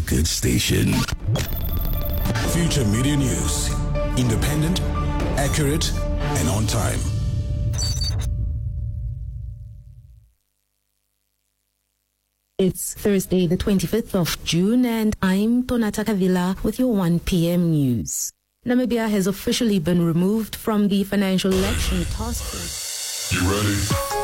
feel-good station. Future Media News. Independent, accurate, and on time. It's Thursday, the 25th of June, and I'm Tonata Kavila with your 1 p.m. news. Namibia has officially been removed from the Financial Election Task Force. You ready?